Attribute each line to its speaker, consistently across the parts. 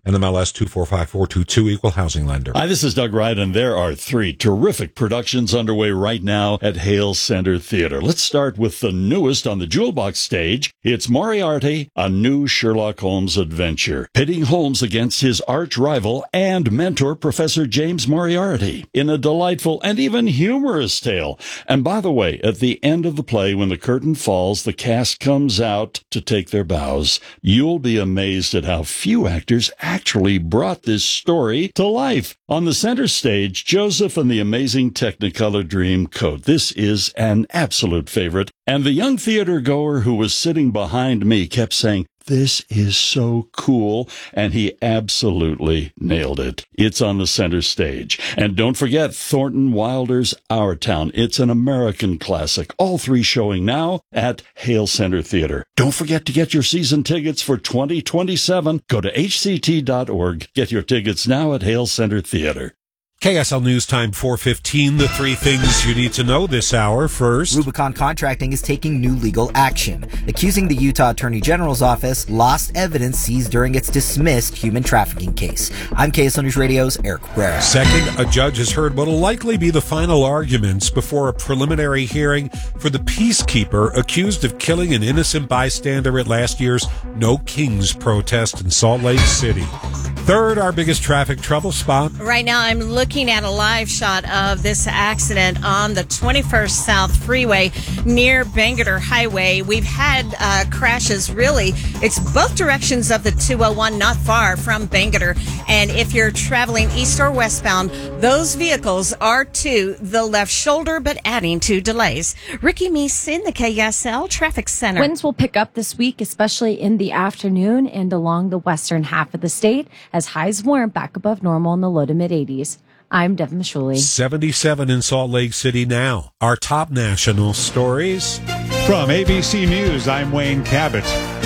Speaker 1: NMLS 245422, equal housing lender.
Speaker 2: Hi, this is Doug Wright, and there are 3 terrific productions underway right now at Hale Center Theater. Let's start with the newest on the Jewel Box stage. It's Moriarty, a new Sherlock Holmes adventure, pitting Holmes against his arch rival and mentor, Professor James Moriarty, in a delightful and even humorous tale. And by the way, at the end of the play, when the curtain falls, the cast comes out to take their bows. You'll be amazed at how few actors actually brought this story to life. On the center stage, Joseph and the Amazing Technicolor Dreamcoat. This is an absolute favorite. And the young theater goer who was sitting behind me kept saying, "This is so cool," and he absolutely nailed it. It's on the center stage. And don't forget Thornton Wilder's Our Town. It's an American classic. All 3 showing now at Hale Center Theater. Don't forget to get your season tickets for 2027. Go to hct.org. Get your tickets now at Hale Center Theater.
Speaker 1: KSL News Time 4:15. The 3 things you need to know this hour. First,
Speaker 3: Rubicon Contracting is taking new legal action, accusing the Utah Attorney General's office lost evidence seized during its dismissed human trafficking case. I'm KSL News Radio's Eric Cabrera.
Speaker 1: Second, a judge has heard what will likely be the final arguments before a preliminary hearing for the peacekeeper accused of killing an innocent bystander at last year's No Kings protest in Salt Lake City. Third, our biggest traffic trouble spot.
Speaker 4: Right now, I'm looking at a live shot of this accident on the 21st South Freeway near Bangerter Highway. We've had crashes, really. It's both directions of the 201, not far from Bangerter. And if you're traveling east or westbound, those vehicles are to the left shoulder, but adding to delays. Ricky Meese in the KSL Traffic Center.
Speaker 5: Winds will pick up this week, especially in the afternoon and along the western half of the state, as highs warm back above normal in the low to mid-80s. I'm Devin Mashuli.
Speaker 1: 77 in Salt Lake City now. Our top national stories.
Speaker 6: From ABC News, I'm Wayne Cabot.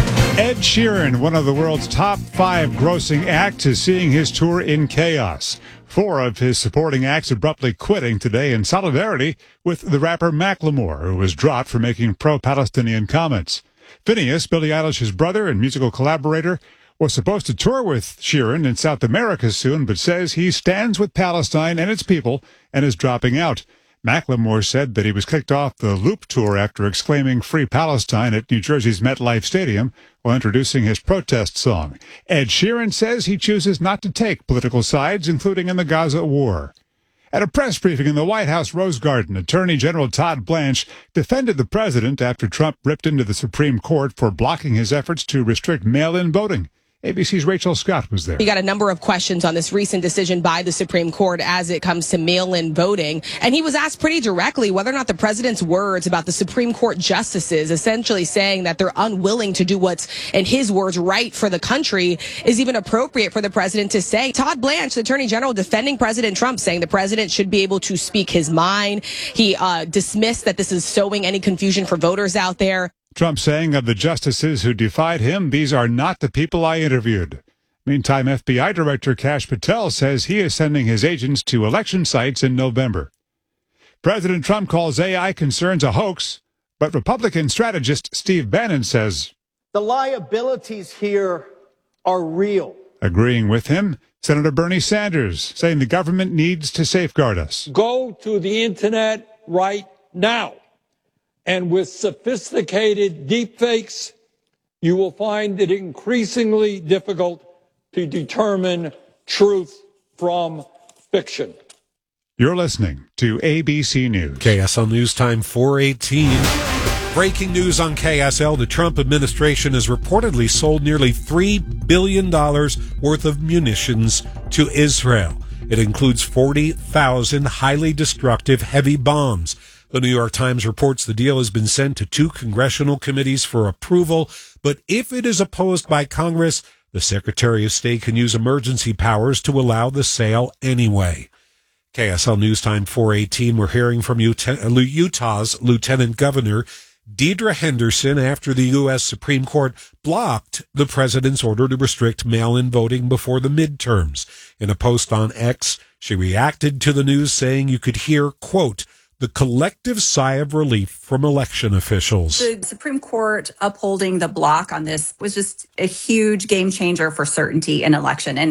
Speaker 6: Ed Sheeran, one of the world's top 5 grossing acts, is seeing his tour in chaos. 4 of his supporting acts abruptly quitting today in solidarity with the rapper Macklemore, who was dropped for making pro-Palestinian comments. Phineas, Billie Eilish's brother and musical collaborator, was supposed to tour with Sheeran in South America soon, but says he stands with Palestine and its people and is dropping out. Macklemore said that he was kicked off the Loop tour after exclaiming "Free Palestine" at New Jersey's MetLife Stadium while introducing his protest song. Ed Sheeran says he chooses not to take political sides, including in the Gaza war. At a press briefing in the White House Rose Garden, Attorney General Todd Blanche defended the president after Trump ripped into the Supreme Court for blocking his efforts to restrict mail-in voting. ABC's Rachel Scott was there.
Speaker 7: We got a number of questions on this recent decision by the Supreme Court as it comes to mail-in voting. And he was asked pretty directly whether or not the president's words about the Supreme Court justices essentially saying that they're unwilling to do what's, in his words, right for the country is even appropriate for the president to say. Todd Blanche, the Attorney General, defending President Trump, saying the president should be able to speak his mind. He dismissed that this is sowing any confusion for voters out there.
Speaker 6: Trump saying of the justices who defied him, "These are not the people I interviewed." Meantime, FBI Director Kash Patel says he is sending his agents to election sites in November. President Trump calls AI concerns a hoax, but Republican strategist Steve Bannon says
Speaker 8: the liabilities here are real.
Speaker 6: Agreeing with him, Senator Bernie Sanders saying the government needs to safeguard us.
Speaker 9: Go to the internet right now. And with sophisticated deepfakes, you will find it increasingly difficult to determine truth from fiction.
Speaker 6: You're listening to ABC News.
Speaker 1: KSL News Time 4:18. Breaking news on KSL. The Trump administration has reportedly sold nearly $3 billion worth of munitions to Israel. It includes 40,000 highly destructive heavy bombs. The New York Times reports the deal has been sent to 2 congressional committees for approval, but if it is opposed by Congress, the Secretary of State can use emergency powers to allow the sale anyway. KSL News Time 4:18. We're hearing from Utah's Lieutenant Governor Deidre Henderson after the U.S. Supreme Court blocked the president's order to restrict mail-in voting before the midterms. In a post on X, she reacted to the news saying you could hear, quote, the collective sigh of relief from election officials.
Speaker 10: The Supreme Court upholding the block on this was just a huge game changer for certainty in election. And